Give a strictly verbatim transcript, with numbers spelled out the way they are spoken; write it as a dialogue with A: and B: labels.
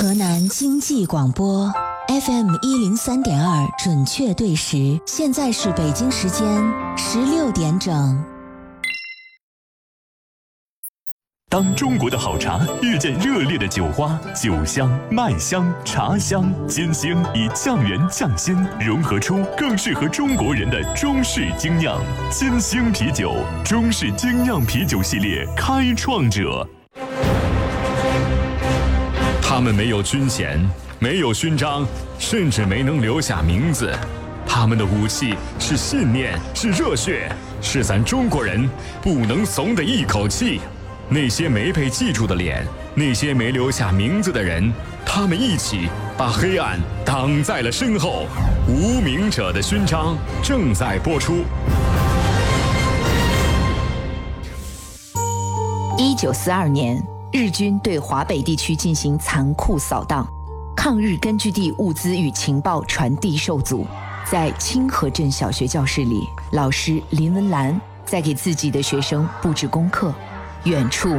A: 河南经济广播 F M 一零三点二准确对时，现在是北京时间十六点整。
B: 当中国的好茶遇见热烈的酒花，酒香、麦香、茶香，金星以匠人匠心融合出更适合中国人的中式精酿。金星啤酒，中式精酿啤酒系列开创者。
C: 他们没有军衔，没有勋章，甚至没能留下名字。他们的武器是信念，是热血，是咱中国人不能怂的一口气。那些没被记住的脸，那些没留下名字的人，他们一起把黑暗挡在了身后。无名者的勋章正在播出。
D: 一九四二年，日军对华北地区进行残酷扫荡，抗日根据地物资与情报传递受阻。在清河镇小学教室里，老师林文兰在给自己的学生布置功课。远处